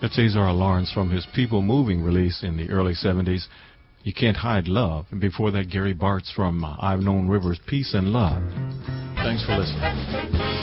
That's Azar Lawrence from his People Moving release in the early 70s. You Can't Hide Love. And before that, Gary Bartz from I've Known Rivers, Peace and Love. Thanks for listening.